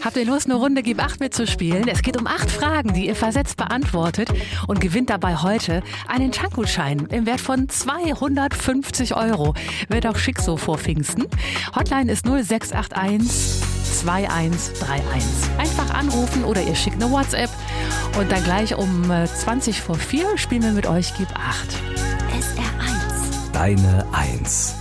Habt ihr Lust, eine Runde Gib 8 mitzuspielen? Es geht um 8 Fragen, die ihr versetzt beantwortet und gewinnt dabei heute einen Tankgutschein im Wert von 250 €. Wird auch schick so vor Pfingsten. Hotline ist 0681 2131. Einfach anrufen oder ihr schickt eine WhatsApp und dann gleich um 20 vor 4 spielen wir mit euch Gib 8. SR1. Deine 1.